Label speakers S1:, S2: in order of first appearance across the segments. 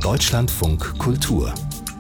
S1: Deutschlandfunk Kultur.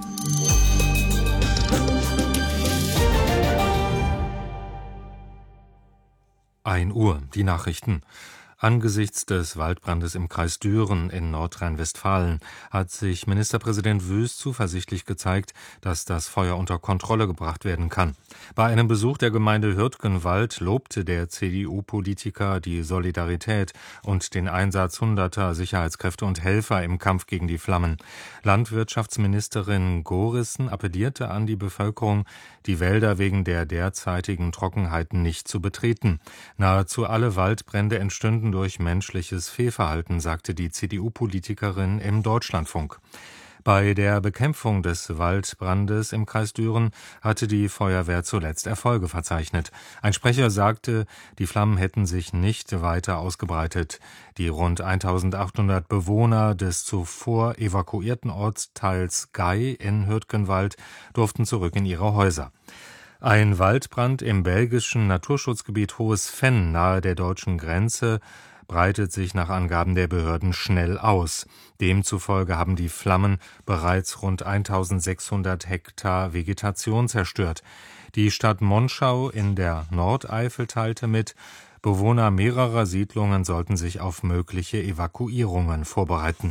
S2: Uhr, die Nachrichten. Angesichts des Waldbrandes im Kreis Düren in Nordrhein-Westfalen hat sich Ministerpräsident Wüst zuversichtlich gezeigt, dass das Feuer unter Kontrolle gebracht werden kann. Bei einem Besuch der Gemeinde Hürtgenwald lobte der CDU-Politiker die Solidarität und den Einsatz hunderter Sicherheitskräfte und Helfer im Kampf gegen die Flammen. Landwirtschaftsministerin Gorissen appellierte an die Bevölkerung, die Wälder wegen der derzeitigen Trockenheit nicht zu betreten. Nahezu alle Waldbrände entstünden durch menschliches Fehlverhalten, sagte die CDU-Politikerin im Deutschlandfunk. Bei der Bekämpfung des Waldbrandes im Kreis Düren hatte die Feuerwehr zuletzt Erfolge verzeichnet. Ein Sprecher sagte, die Flammen hätten sich nicht weiter ausgebreitet. Die rund 1800 Bewohner des zuvor evakuierten Ortsteils Gay in Hürtgenwald durften zurück in ihre Häuser. Ein Waldbrand im belgischen Naturschutzgebiet Hohes Venn nahe der deutschen Grenze breitet sich nach Angaben der Behörden schnell aus. Demzufolge haben die Flammen bereits rund 1600 Hektar Vegetation zerstört. Die Stadt Monschau in der Nordeifel teilte mit, Bewohner mehrerer Siedlungen sollten sich auf mögliche Evakuierungen vorbereiten.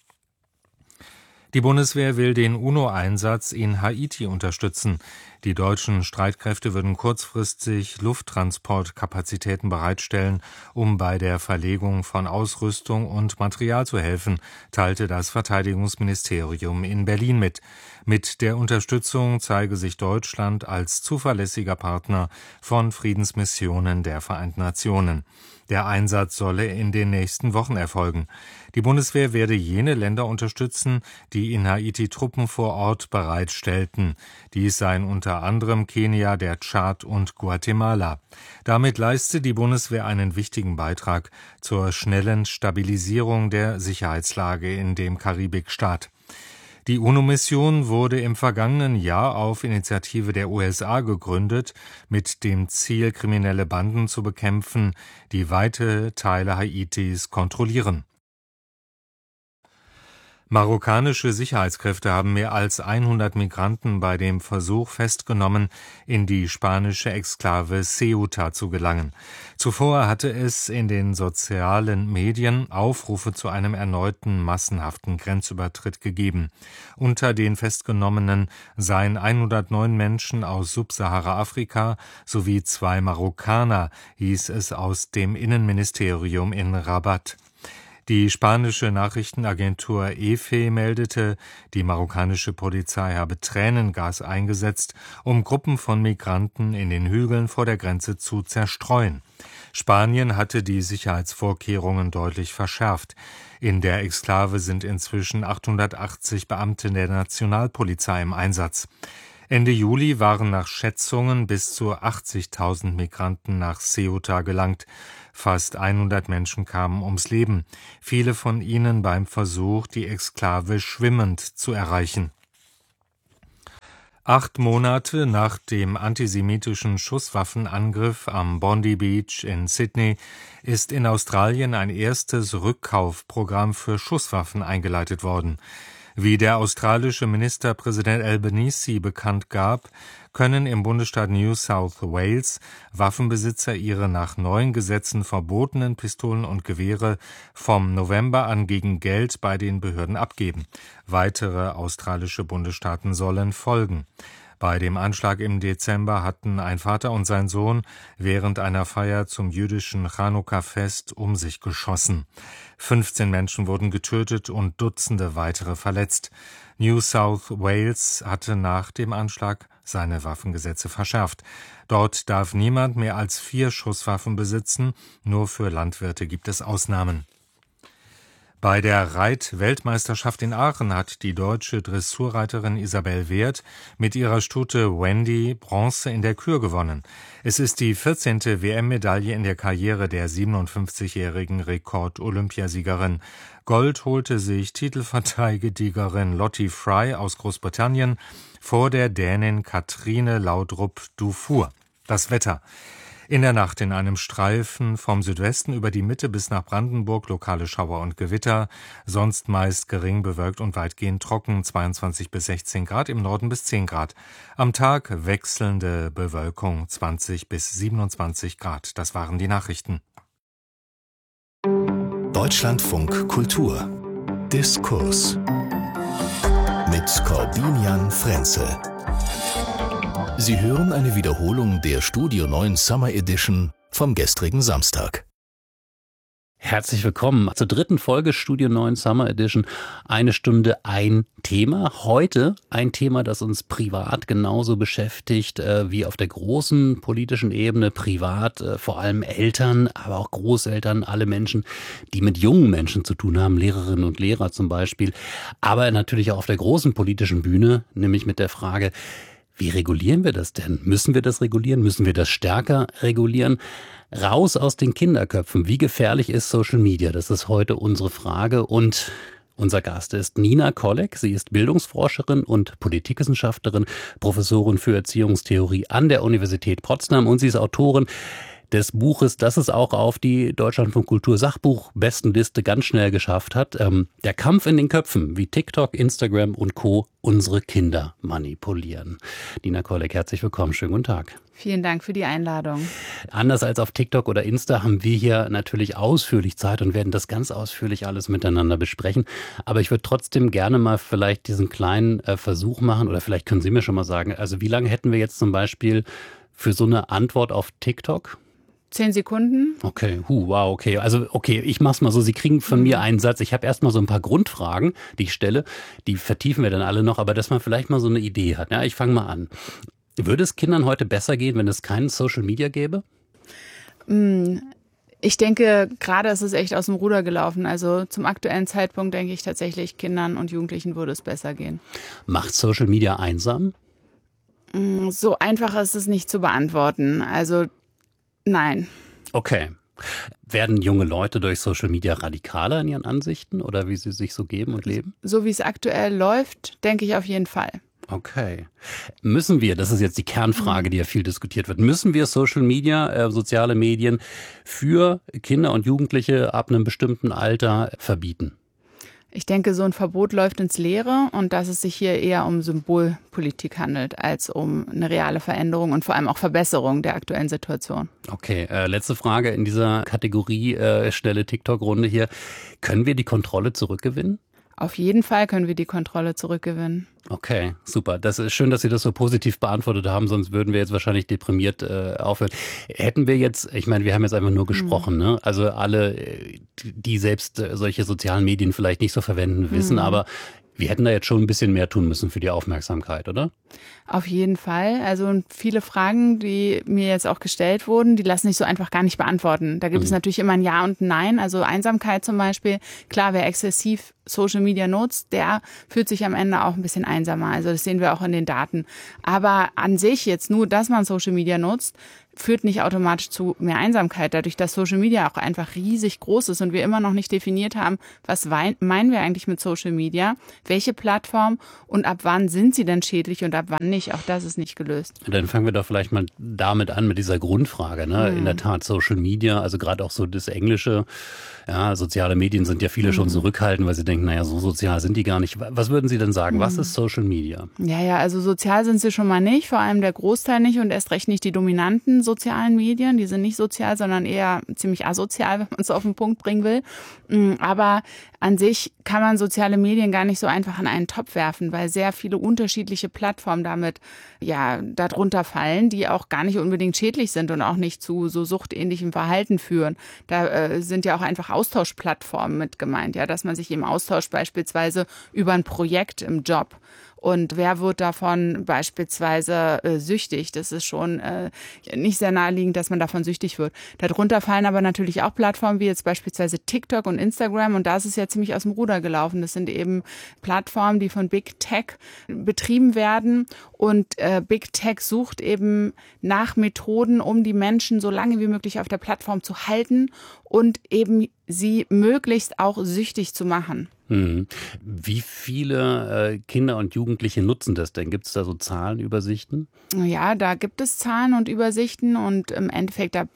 S2: Die Bundeswehr will den UNO-Einsatz in Haiti unterstützen. Die deutschen Streitkräfte würden kurzfristig Lufttransportkapazitäten bereitstellen, um bei der Verlegung von Ausrüstung und Material zu helfen, teilte das Verteidigungsministerium in Berlin mit. Mit der Unterstützung zeige sich Deutschland als zuverlässiger Partner von Friedensmissionen der Vereinten Nationen. Der Einsatz solle in den nächsten Wochen erfolgen. Die Bundeswehr werde jene Länder unterstützen, die in Haiti Truppen vor Ort bereitstellten. Dies seien unter anderem Kenia, der Tschad und Guatemala. Damit leiste die Bundeswehr einen wichtigen Beitrag zur schnellen Stabilisierung der Sicherheitslage in dem Karibikstaat. Die UNO-Mission wurde im vergangenen Jahr auf Initiative der USA gegründet, mit dem Ziel, kriminelle Banden zu bekämpfen, die weite Teile Haitis kontrollieren. Marokkanische Sicherheitskräfte haben mehr als 100 Migranten bei dem Versuch festgenommen, in die spanische Exklave Ceuta zu gelangen. Zuvor hatte es in den sozialen Medien Aufrufe zu einem erneuten massenhaften Grenzübertritt gegeben. Unter den Festgenommenen seien 109 Menschen aus Subsahara-Afrika sowie 2 Marokkaner, hieß es aus dem Innenministerium in Rabat. Die spanische Nachrichtenagentur EFE meldete, die marokkanische Polizei habe Tränengas eingesetzt, um Gruppen von Migranten in den Hügeln vor der Grenze zu zerstreuen. Spanien hatte die Sicherheitsvorkehrungen deutlich verschärft. In der Exklave sind inzwischen 880 Beamte der Nationalpolizei im Einsatz. Ende Juli waren nach Schätzungen bis zu 80.000 Migranten nach Ceuta gelangt. Fast 100 Menschen kamen ums Leben, viele von ihnen beim Versuch, die Exklave schwimmend zu erreichen. 8 Monate nach dem antisemitischen Schusswaffenangriff am Bondi Beach in Sydney ist in Australien ein erstes Rückkaufprogramm für Schusswaffen eingeleitet worden. Wie der australische Ministerpräsident Albanese bekannt gab, können im Bundesstaat New South Wales Waffenbesitzer ihre nach neuen Gesetzen verbotenen Pistolen und Gewehre vom November an gegen Geld bei den Behörden abgeben. Weitere australische Bundesstaaten sollen folgen. Bei dem Anschlag im Dezember hatten ein Vater und sein Sohn während einer Feier zum jüdischen Chanukka-Fest um sich geschossen. 15 Menschen wurden getötet und Dutzende weitere verletzt. New South Wales hatte nach dem Anschlag seine Waffengesetze verschärft. Dort darf niemand mehr als 4 Schusswaffen besitzen, nur für Landwirte gibt es Ausnahmen. Bei der Reit-Weltmeisterschaft in Aachen hat die deutsche Dressurreiterin Isabel Wert mit ihrer Stute Wendy Bronze in der Kür gewonnen. Es ist die 14. WM-Medaille in der Karriere der 57-jährigen Rekord-Olympiasiegerin. Gold holte sich Titelverteidigerin Lottie Fry aus Großbritannien vor der Dänin Katrine Laudrup Dufour. Das Wetter. In der Nacht in einem Streifen vom Südwesten über die Mitte bis nach Brandenburg lokale Schauer und Gewitter, sonst meist gering bewölkt und weitgehend trocken, 22 bis 16 Grad, im Norden bis 10 Grad. Am Tag wechselnde Bewölkung, 20 bis 27 Grad. Das waren die Nachrichten.
S1: Deutschlandfunk Kultur Diskurs mit Corbinian Frenzel. Sie hören eine Wiederholung der Studio 9 Summer Edition vom gestrigen Samstag.
S3: Herzlich willkommen zur dritten Folge Studio 9 Summer Edition. Eine Stunde, ein Thema. Heute ein Thema, das uns privat genauso beschäftigt wie auf der großen politischen Ebene. Privat vor allem Eltern, aber auch Großeltern, alle Menschen, die mit jungen Menschen zu tun haben, Lehrerinnen und Lehrer zum Beispiel. Aber natürlich auch auf der großen politischen Bühne, nämlich mit der Frage, wie regulieren wir das denn? Müssen wir das regulieren? Müssen wir das stärker regulieren? Raus aus den Kinderköpfen. Wie gefährlich ist Social Media? Das ist heute unsere Frage. Und unser Gast ist Nina Kolleg. Sie ist Bildungsforscherin und Politikwissenschaftlerin, Professorin für Erziehungstheorie an der Universität Potsdam. Und sie ist Autorin des Buches, das es auch auf die Deutschlandfunk Kultur Sachbuch-Bestenliste ganz schnell geschafft hat. Der Kampf in den Köpfen, wie TikTok, Instagram und Co. unsere Kinder manipulieren. Nina Kolleg, herzlich willkommen. Schönen guten Tag.
S4: Vielen Dank für die Einladung.
S3: Anders als auf TikTok oder Insta haben wir hier natürlich ausführlich Zeit und werden das ganz ausführlich alles miteinander besprechen. Aber ich würde trotzdem gerne mal vielleicht diesen kleinen Versuch machen, oder vielleicht können Sie mir schon mal sagen, also wie lange hätten wir jetzt zum Beispiel für so eine Antwort auf TikTok?
S4: 10 Sekunden.
S3: Okay, wow, okay. Also okay, ich mach's mal so, Sie kriegen von mir einen Satz. Ich habe erstmal so ein paar Grundfragen, die ich stelle. Die vertiefen wir dann alle noch, aber dass man vielleicht mal so eine Idee hat. Ja, ich fange mal an. Würde es Kindern heute besser gehen, wenn es keinen Social Media gäbe?
S4: Ich denke, gerade ist es echt aus dem Ruder gelaufen. Also zum aktuellen Zeitpunkt denke ich tatsächlich, Kindern und Jugendlichen würde es besser gehen.
S3: Macht Social Media einsam?
S4: So einfach ist es nicht zu beantworten. Also nein.
S3: Okay. Werden junge Leute durch Social Media radikaler in ihren Ansichten oder wie sie sich so geben und leben?
S4: So wie es aktuell läuft, denke ich auf jeden Fall.
S3: Okay. Müssen wir, das ist jetzt die Kernfrage, die ja viel diskutiert wird, müssen wir Social Media, soziale Medien für Kinder und Jugendliche ab einem bestimmten Alter verbieten?
S4: Ich denke, so ein Verbot läuft ins Leere und dass es sich hier eher um Symbolpolitik handelt, als um eine reale Veränderung und vor allem auch Verbesserung der aktuellen Situation.
S3: Okay, letzte Frage in dieser Kategorie, schnelle TikTok-Runde hier. Können wir die Kontrolle zurückgewinnen?
S4: Auf jeden Fall können wir die Kontrolle zurückgewinnen.
S3: Okay, super. Das ist schön, dass Sie das so positiv beantwortet haben, sonst würden wir jetzt wahrscheinlich deprimiert aufhören. Hätten wir jetzt, ich meine, wir haben jetzt einfach nur gesprochen, ne? Also alle, die selbst solche sozialen Medien vielleicht nicht so verwenden, wissen, aber wir hätten da jetzt schon ein bisschen mehr tun müssen für die Aufmerksamkeit, oder?
S4: Auf jeden Fall. Also viele Fragen, die mir jetzt auch gestellt wurden, die lassen sich so einfach gar nicht beantworten. Da gibt es natürlich immer ein Ja und ein Nein. Also Einsamkeit zum Beispiel. Klar, wer exzessiv Social Media nutzt, der fühlt sich am Ende auch ein bisschen einsamer. Also das sehen wir auch in den Daten. Aber an sich jetzt nur, dass man Social Media nutzt, führt nicht automatisch zu mehr Einsamkeit, dadurch, dass Social Media auch einfach riesig groß ist und wir immer noch nicht definiert haben, was meinen wir eigentlich mit Social Media, welche Plattform und ab wann sind sie denn schädlich und ab wann nicht. Auch das ist nicht gelöst.
S3: Dann fangen wir doch vielleicht mal damit an, mit dieser Grundfrage. Ne? In der Tat Social Media, also gerade auch so das Englische, ja, soziale Medien sind ja viele schon zurückhaltend, weil sie denken, naja, so sozial sind die gar nicht. Was würden Sie denn sagen? Was ist Social Media?
S4: Ja, also sozial sind sie schon mal nicht, vor allem der Großteil nicht und erst recht nicht die dominanten sozialen Medien. Die sind nicht sozial, sondern eher ziemlich asozial, wenn man es auf den Punkt bringen will. Aber an sich kann man soziale Medien gar nicht so einfach in einen Topf werfen, weil sehr viele unterschiedliche Plattformen damit ja darunter fallen, die auch gar nicht unbedingt schädlich sind und auch nicht zu so suchtähnlichem Verhalten führen. Da sind ja auch einfach Austauschplattformen mit gemeint, ja, dass man sich eben austauscht, beispielsweise über ein Projekt im Job. Und wer wird davon beispielsweise süchtig? Das ist schon nicht sehr naheliegend, dass man davon süchtig wird. Darunter fallen aber natürlich auch Plattformen wie jetzt beispielsweise TikTok und Instagram. Und da ist es ja ziemlich aus dem Ruder gelaufen. Das sind eben Plattformen, die von Big Tech betrieben werden. Und Big Tech sucht eben nach Methoden, um die Menschen so lange wie möglich auf der Plattform zu halten und eben sie möglichst auch süchtig zu machen.
S3: Wie viele Kinder und Jugendliche nutzen das denn? Gibt es da so Zahlenübersichten?
S4: Ja, da gibt es Zahlen und Übersichten und im Endeffekt ab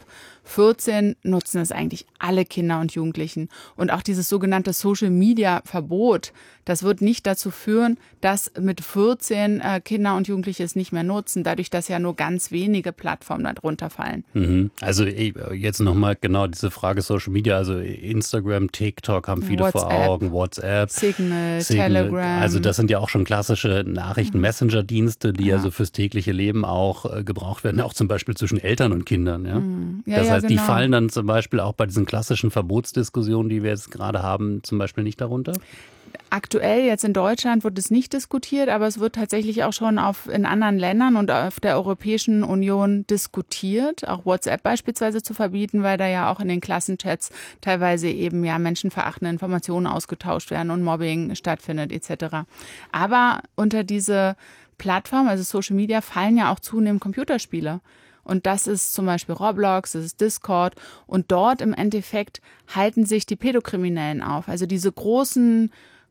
S4: 14 nutzen es eigentlich alle Kinder und Jugendlichen. Und auch dieses sogenannte Social-Media-Verbot, das wird nicht dazu führen, dass mit 14 Kinder und Jugendliche es nicht mehr nutzen, dadurch, dass ja nur ganz wenige Plattformen darunter fallen.
S3: Also jetzt nochmal genau diese Frage Social Media, also Instagram, TikTok haben viele vor Augen, WhatsApp,
S4: Signal, Telegram.
S3: Also das sind ja auch schon klassische Nachrichten-Messenger-Dienste, die also fürs tägliche Leben auch gebraucht werden, auch zum Beispiel zwischen Eltern und Kindern. Ja? Das heißt, die fallen dann zum Beispiel auch bei diesen klassischen Verbotsdiskussionen, die wir jetzt gerade haben, zum Beispiel nicht darunter?
S4: Aktuell jetzt in Deutschland wird es nicht diskutiert, aber es wird tatsächlich auch schon in anderen Ländern und auf der Europäischen Union diskutiert, auch WhatsApp beispielsweise zu verbieten, weil da ja auch in den Klassenchats teilweise eben ja menschenverachtende Informationen ausgetauscht werden und Mobbing stattfindet etc. Aber unter diese Plattform, also Social Media, fallen ja auch zunehmend Computerspiele. Und das ist zum Beispiel Roblox, das ist Discord. Und dort im Endeffekt halten sich die Pädokriminellen auf. Also diese großen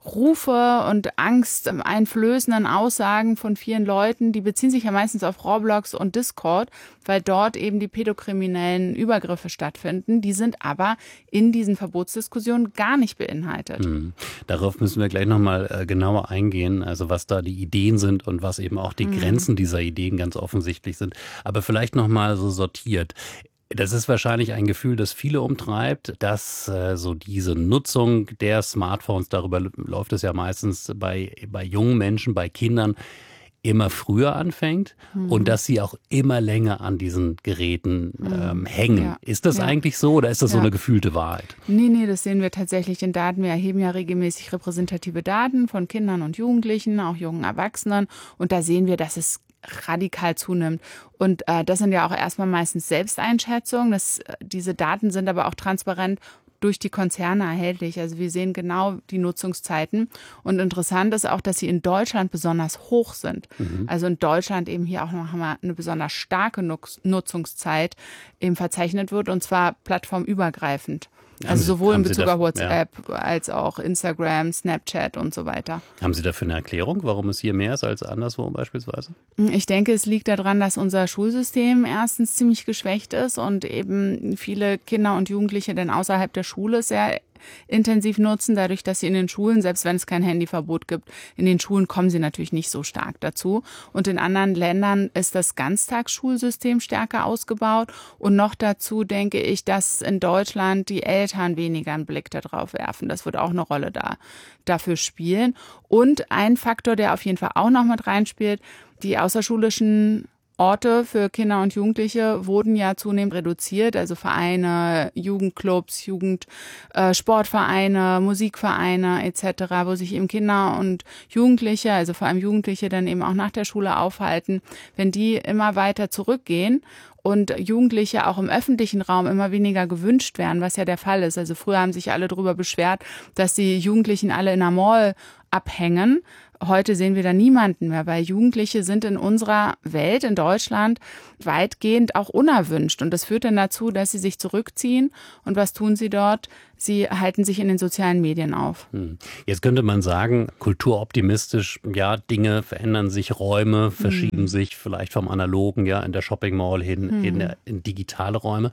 S4: Rufe und angsteinflößenden Aussagen von vielen Leuten, die beziehen sich ja meistens auf Roblox und Discord, weil dort eben die pädokriminellen Übergriffe stattfinden. Die sind aber in diesen Verbotsdiskussionen gar nicht beinhaltet.
S3: Darauf müssen wir gleich nochmal genauer eingehen, also was da die Ideen sind und was eben auch die Grenzen dieser Ideen ganz offensichtlich sind. Aber vielleicht nochmal so sortiert. Das ist wahrscheinlich ein Gefühl, das viele umtreibt, dass so diese Nutzung der Smartphones, darüber läuft es ja meistens bei jungen Menschen, bei Kindern, immer früher anfängt und dass sie auch immer länger an diesen Geräten hängen. Ja. Ist das eigentlich so oder ist das so eine gefühlte Wahrheit?
S4: Nee, das sehen wir tatsächlich in Daten. Wir erheben ja regelmäßig repräsentative Daten von Kindern und Jugendlichen, auch jungen Erwachsenen. Und da sehen wir, dass es radikal zunimmt. Und das sind ja auch erstmal meistens Selbsteinschätzungen. Diese Daten sind aber auch transparent durch die Konzerne erhältlich. Also wir sehen genau die Nutzungszeiten. Und interessant ist auch, dass sie in Deutschland besonders hoch sind. Also in Deutschland eben hier auch noch mal eine besonders starke Nutzungszeit eben verzeichnet wird, und zwar plattformübergreifend. Also sowohl in Bezug auf WhatsApp als auch Instagram, Snapchat und so weiter.
S3: Haben Sie dafür eine Erklärung, warum es hier mehr ist als anderswo beispielsweise?
S4: Ich denke, es liegt daran, dass unser Schulsystem erstens ziemlich geschwächt ist und eben viele Kinder und Jugendliche dann außerhalb der Schule sehr intensiv nutzen, dadurch, dass sie in den Schulen, selbst wenn es kein Handyverbot gibt, in den Schulen kommen sie natürlich nicht so stark dazu. Und in anderen Ländern ist das Ganztagsschulsystem stärker ausgebaut. Und noch dazu denke ich, dass in Deutschland die Eltern weniger einen Blick darauf werfen. Das wird auch eine Rolle dafür spielen. Und ein Faktor, der auf jeden Fall auch noch mit reinspielt, die außerschulischen Orte für Kinder und Jugendliche wurden ja zunehmend reduziert, also Vereine, Jugendclubs, Sportvereine, Musikvereine etc., wo sich eben Kinder und Jugendliche, also vor allem Jugendliche, dann eben auch nach der Schule aufhalten. Wenn die immer weiter zurückgehen und Jugendliche auch im öffentlichen Raum immer weniger gewünscht werden, was ja der Fall ist. Also früher haben sich alle darüber beschwert, dass die Jugendlichen alle in einer Mall abhängen. Heute sehen wir da niemanden mehr, weil Jugendliche sind in unserer Welt, in Deutschland, weitgehend auch unerwünscht. Und das führt dann dazu, dass sie sich zurückziehen. Und was tun sie dort? Sie halten sich in den sozialen Medien auf.
S3: Jetzt könnte man sagen, kulturoptimistisch, ja, Dinge verändern sich, Räume verschieben sich vielleicht vom Analogen, ja, in der Shopping Mall hin in digitale Räume.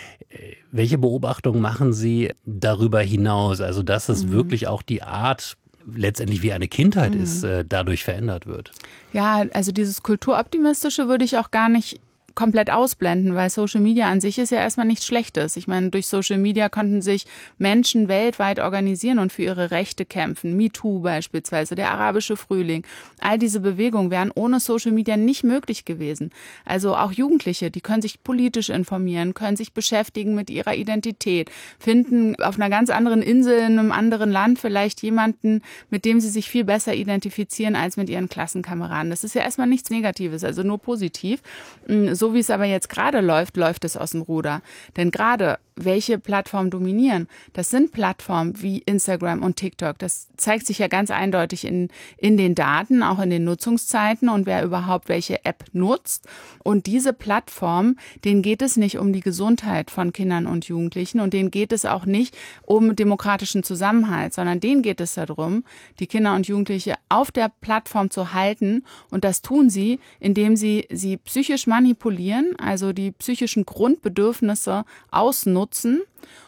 S3: Welche Beobachtungen machen Sie darüber hinaus? Also, dass es wirklich auch die Art letztendlich wie eine Kindheit ist, dadurch verändert wird.
S4: Ja, also dieses Kulturoptimistische würde ich auch gar nicht komplett ausblenden, weil Social Media an sich ist ja erstmal nichts Schlechtes. Ich meine, durch Social Media konnten sich Menschen weltweit organisieren und für ihre Rechte kämpfen. MeToo beispielsweise, der arabische Frühling. All diese Bewegungen wären ohne Social Media nicht möglich gewesen. Also auch Jugendliche, die können sich politisch informieren, können sich beschäftigen mit ihrer Identität, finden auf einer ganz anderen Insel, in einem anderen Land vielleicht jemanden, mit dem sie sich viel besser identifizieren als mit ihren Klassenkameraden. Das ist ja erstmal nichts Negatives, also nur positiv. So wie es aber jetzt gerade läuft, läuft es aus dem Ruder. Denn gerade welche Plattformen dominieren. Das sind Plattformen wie Instagram und TikTok. Das zeigt sich ja ganz eindeutig in den Daten, auch in den Nutzungszeiten und wer überhaupt welche App nutzt. Und diese Plattformen, denen geht es nicht um die Gesundheit von Kindern und Jugendlichen und denen geht es auch nicht um demokratischen Zusammenhalt, sondern denen geht es darum, die Kinder und Jugendliche auf der Plattform zu halten. Und das tun sie, indem sie psychisch manipulieren, also die psychischen Grundbedürfnisse ausnutzen.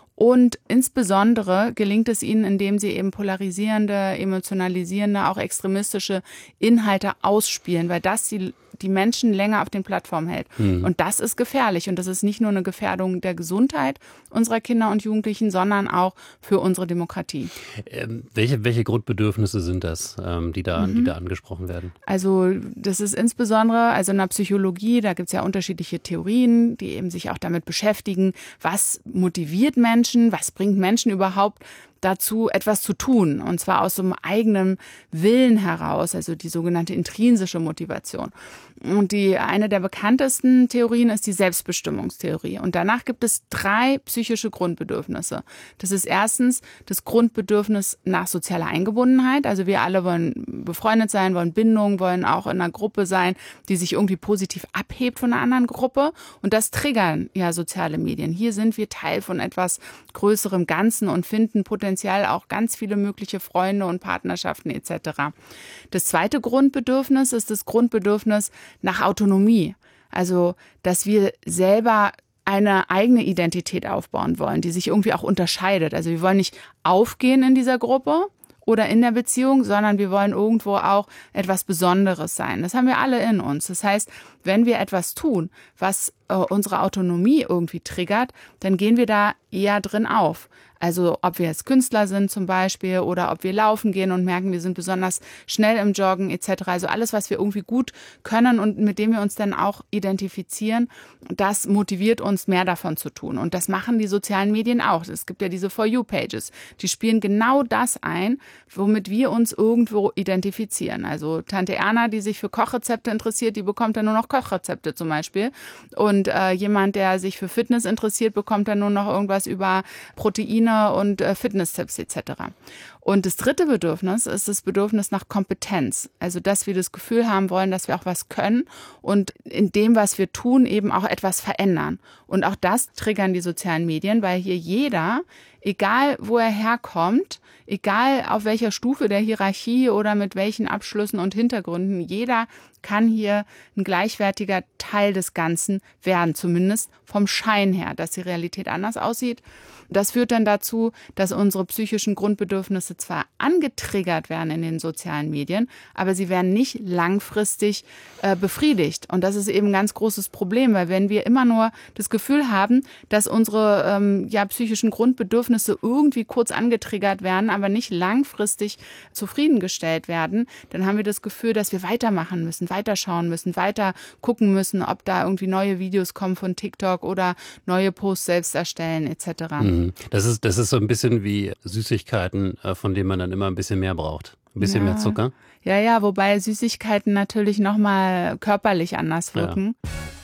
S4: Und insbesondere gelingt es ihnen, indem sie eben polarisierende, emotionalisierende, auch extremistische Inhalte ausspielen, weil das die Menschen länger auf den Plattformen hält. Und das ist gefährlich. Und das ist nicht nur eine Gefährdung der Gesundheit unserer Kinder und Jugendlichen, sondern auch für unsere Demokratie.
S3: Welche Grundbedürfnisse sind das, die da angesprochen werden?
S4: Also das ist insbesondere, also in der Psychologie, da gibt es ja unterschiedliche Theorien, die eben sich auch damit beschäftigen, was motiviert Menschen, was bringt Menschen überhaupt dazu, etwas zu tun, und zwar aus so einem eigenen Willen heraus, also die sogenannte intrinsische Motivation. Und eine der bekanntesten Theorien ist die Selbstbestimmungstheorie. Und danach gibt es 3 psychische Grundbedürfnisse. Das ist erstens das Grundbedürfnis nach sozialer Eingebundenheit. Also wir alle wollen befreundet sein, wollen Bindung, wollen auch in einer Gruppe sein, die sich irgendwie positiv abhebt von einer anderen Gruppe. Und das triggern ja soziale Medien. Hier sind wir Teil von etwas größerem Ganzen und finden potenziell auch ganz viele mögliche Freunde und Partnerschaften etc. Das zweite Grundbedürfnis ist das Grundbedürfnis nach Autonomie. Also, dass wir selber eine eigene Identität aufbauen wollen, die sich irgendwie auch unterscheidet. Also wir wollen nicht aufgehen in dieser Gruppe oder in der Beziehung, sondern wir wollen irgendwo auch etwas Besonderes sein. Das haben wir alle in uns. Das heißt, wenn wir etwas tun, was unsere Autonomie irgendwie triggert, dann gehen wir da eher drin auf. Also ob wir jetzt Künstler sind zum Beispiel oder ob wir laufen gehen und merken, wir sind besonders schnell im Joggen etc. Also alles, was wir irgendwie gut können und mit dem wir uns dann auch identifizieren, das motiviert uns, mehr davon zu tun. Und das machen die sozialen Medien auch. Es gibt ja diese For You-Pages. Die spielen genau das ein, womit wir uns irgendwo identifizieren. Also Tante Erna, die sich für Kochrezepte interessiert, die bekommt dann nur noch Kochrezepte zum Beispiel. Und jemand, der sich für Fitness interessiert, bekommt dann nur noch irgendwas über Proteine und Fitness-Tipps etc. Und das dritte Bedürfnis ist das Bedürfnis nach Kompetenz. Also, dass wir das Gefühl haben wollen, dass wir auch was können und in dem, was wir tun, eben auch etwas verändern. Und auch das triggern die sozialen Medien, weil hier jeder, egal wo er herkommt, egal auf welcher Stufe der Hierarchie oder mit welchen Abschlüssen und Hintergründen, jeder kann hier ein gleichwertiger Teil des Ganzen werden, zumindest vom Schein her, dass die Realität anders aussieht. Das führt dann dazu, dass unsere psychischen Grundbedürfnisse zwar angetriggert werden in den sozialen Medien, aber sie werden nicht langfristig befriedigt. Und das ist eben ein ganz großes Problem, weil wenn wir immer nur das Gefühl haben, dass unsere psychischen Grundbedürfnisse irgendwie kurz angetriggert werden, aber nicht langfristig zufriedengestellt werden, dann haben wir das Gefühl, dass wir weitermachen müssen, weiterschauen müssen, weiter gucken müssen, ob da irgendwie neue Videos kommen von TikTok oder neue Posts selbst erstellen etc.
S3: Das ist so ein bisschen wie Süßigkeiten, von denen man dann immer ein bisschen mehr braucht. Ein bisschen mehr Zucker.
S4: Ja, wobei Süßigkeiten natürlich nochmal körperlich anders wirken. Ja.